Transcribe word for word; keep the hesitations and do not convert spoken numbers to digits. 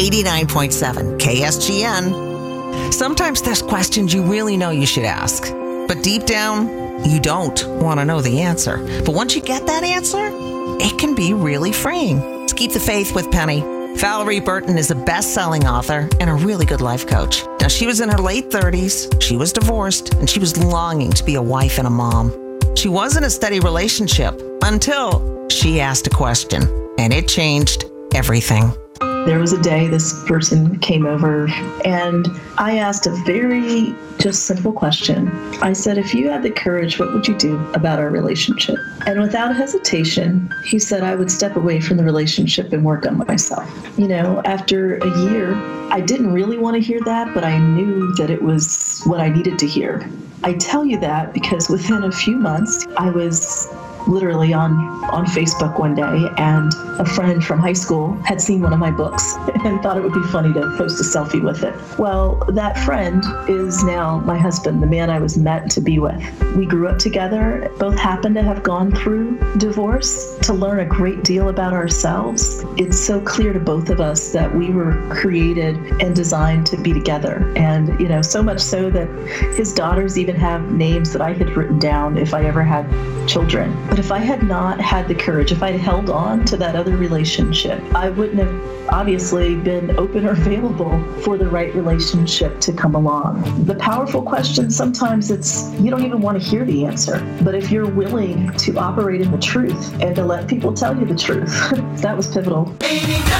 eighty-nine point seven K S G N. Sometimes there's questions you really know you should ask, but deep down, you don't want to know the answer. But once you get that answer, it can be really freeing. Let's keep the faith with Penny. Valerie Burton is a best-selling author and a really good life coach. Now, she was in her late thirties, she was divorced, and she was longing to be a wife and a mom. She was in a steady relationship until she asked a question, and it changed everything. There was a day this person came over and I asked a very just simple question. I said, if you had the courage, what would you do about our relationship? And without hesitation, he said, I would step away from the relationship and work on myself. You know, after a year, I didn't really want to hear that, but I knew that it was what I needed to hear. I tell you that because within a few months, I was literally on, on Facebook one day, and a friend from high school had seen one of my books and thought it would be funny to post a selfie with it. Well, that friend is now my husband, the man I was meant to be with. We grew up together, both happened to have gone through divorce to learn a great deal about ourselves. It's so clear to both of us that we were created and designed to be together. And, you know, so much so that his daughters even have names that I had written down if I ever had children. But if I had not had the courage, if I'd held on to that other relationship, I wouldn't have obviously been open or available for the right relationship to come along. The powerful question, sometimes it's, you don't even want to hear the answer. But if you're willing to operate in the truth and to let people tell you the truth, that was pivotal.